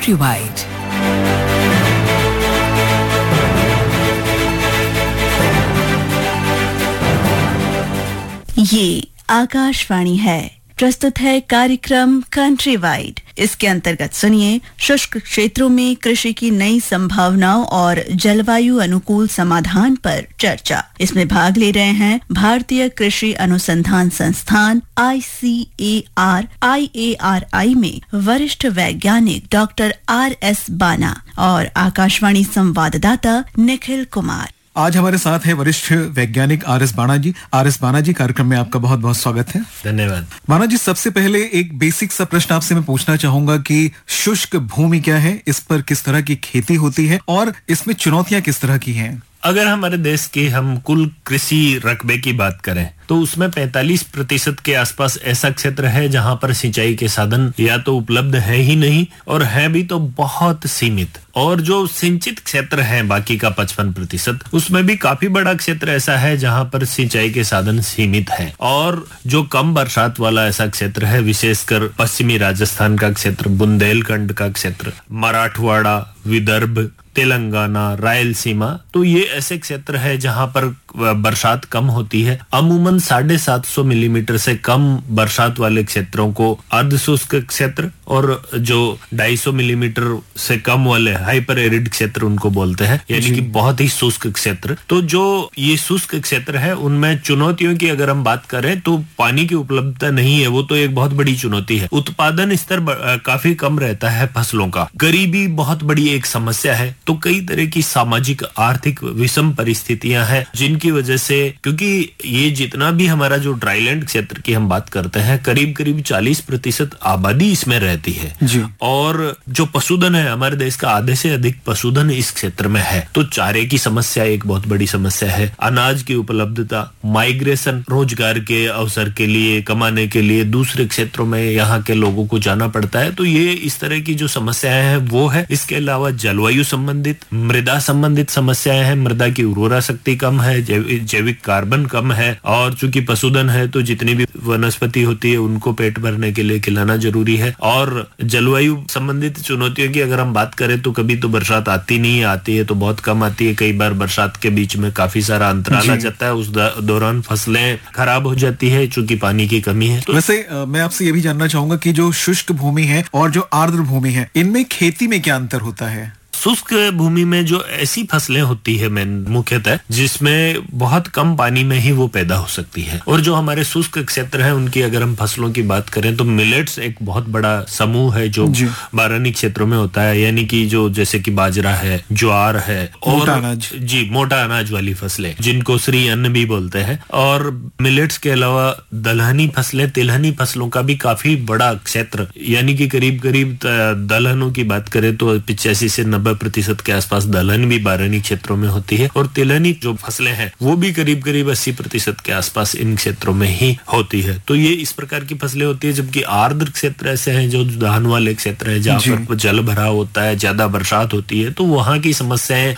Countrywide. ये आकाशवाणी है। प्रस्तुत है कार्यक्रम कंट्री वाइड। इसके अंतर्गत सुनिए शुष्क क्षेत्रों में कृषि की नई संभावनाओं और जलवायु अनुकूल समाधान पर चर्चा। इसमें भाग ले रहे हैं भारतीय कृषि अनुसंधान संस्थान ICAR-IARI में वरिष्ठ वैज्ञानिक डॉक्टर RS बाना और आकाशवाणी संवाददाता निखिल कुमार। आज हमारे साथ है वरिष्ठ वैज्ञानिक RS बाना जी। RS बाना जी, कार्यक्रम में आपका बहुत बहुत स्वागत है। धन्यवाद। बाना जी, सबसे पहले एक बेसिक सा प्रश्न आपसे मैं पूछना चाहूंगा कि शुष्क भूमि क्या है, इस पर किस तरह की खेती होती है और इसमें चुनौतियां किस तरह की हैं? अगर हमारे देश की हम कुल कृषि रकबे की बात करें तो उसमें 45% के आसपास ऐसा क्षेत्र है जहां पर सिंचाई के साधन या तो उपलब्ध है ही नहीं और है भी तो बहुत सीमित। और जो सिंचित क्षेत्र है बाकी का 55%, उसमें भी काफी बड़ा क्षेत्र ऐसा है जहां पर सिंचाई के साधन सीमित है। और जो कम बरसात वाला ऐसा क्षेत्र है, विशेषकर पश्चिमी राजस्थान का क्षेत्र, बुंदेलखंड का क्षेत्र, मराठवाड़ा, विदर्भ, तेलंगाना, रायलसीमा, तो ये ऐसे क्षेत्र है जहां पर बरसात कम होती है। अमूमन 750 मिलीमीटर से कम बरसात वाले क्षेत्रों को अर्धशुष्क क्षेत्र और जो 250 मिलीमीटर से कम वाले हाइपर एरिड क्षेत्र उनको बोलते हैं, यानी कि बहुत ही शुष्क क्षेत्र। तो जो ये शुष्क क्षेत्र है उनमें चुनौतियों की अगर हम बात करें तो पानी की उपलब्धता नहीं है, वो तो एक बहुत बड़ी चुनौती है। उत्पादन स्तर काफी कम रहता है फसलों का। गरीबी बहुत बड़ी एक समस्या है। तो कई तरह की सामाजिक आर्थिक विषम परिस्थितियां हैं जिनकी वजह से, क्योंकि ये जितना भी हमारा जो ड्राईलैंड क्षेत्र की हम बात करते हैं, करीब करीब 40% आबादी इसमें रहती है जी। और जो पशुधन है, हमारे देश का आधे से अधिक पशुधन इस क्षेत्र में है। तो चारे की समस्या एक बहुत बड़ी समस्या है। अनाज की उपलब्धता, माइग्रेशन, रोजगार के अवसर के लिए, कमाने के लिए दूसरे क्षेत्रों में यहाँ के लोगों को जाना पड़ता है। तो ये इस तरह की जो समस्याएं हैं वो है। इसके अलावा जलवायु संबंधित, मृदा संबंधित समस्याएं हैं। मृदा की उर्वरा शक्ति कम है, जैविक कार्बन कम है, और चूंकि पशुधन है तो जितनी भी वनस्पति होती है उनको पेट भरने के लिए खिलाना जरूरी है। और जलवायु संबंधित चुनौतियों की अगर हम बात करें तो कभी तो बरसात आती नहीं है, आती है तो बहुत कम आती है। कई बार बरसात के बीच में काफी सारा अंतराल आ जाता है, उस दौरान फसलें खराब हो जाती है चूंकि पानी की कमी है। तो वैसे मैं आपसे ये भी जानना चाहूंगा कि जो शुष्क भूमि है और जो आर्द्र भूमि है, इनमें खेती में क्या अंतर होता है? शुष्क भूमि में जो ऐसी फसलें होती है मुख्यतः जिसमें बहुत कम पानी में ही वो पैदा हो सकती है। और जो हमारे शुष्क क्षेत्र हैं उनकी अगर हम फसलों की बात करें तो मिलेट्स एक बहुत बड़ा समूह है जो बारानी क्षेत्रों में होता है, यानी कि जो जैसे कि बाजरा है, ज्वार है और मोटा अनाज वाली फसलें जिनको श्री अन्न भी बोलते हैं। और मिलेट्स के अलावा दलहनी फसलें, तिलहनी फसलों का भी काफी बड़ा क्षेत्र, यानी कि करीब करीब दलहनों की बात करें तो 85 से 90% के आसपास दलहन भी बारानी क्षेत्रों में होती है। और तिलहनी जो फसलें हैं वो भी करीब करीब 80% के आसपास इन क्षेत्रों में ही होती है। तो ये इस प्रकार की फसलें होती है। जबकि आर्द्र क्षेत्र ऐसे हैं जो दाहन वाले क्षेत्र है जहाँ पर जल भराव होता है, ज्यादा बरसात होती है, तो वहाँ की समस्याएं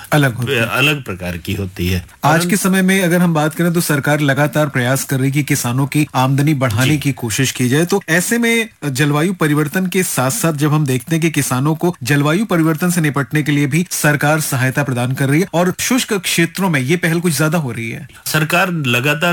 अलग प्रकार की होती है। आज के समय में अगर हम बात करें तो सरकार लगातार प्रयास कर रही है कि किसानों की आमदनी बढ़ाने की कोशिश की जाए। तो ऐसे में जलवायु परिवर्तन के साथ साथ जब हम देखते हैं कि किसानों को जलवायु परिवर्तन से निपटने के लिए भी सरकार सहायता प्रदान कर रही है और शुष्क क्षेत्रों में ये पहल कुछ ज्यादा हो रही है। सरकार लगातार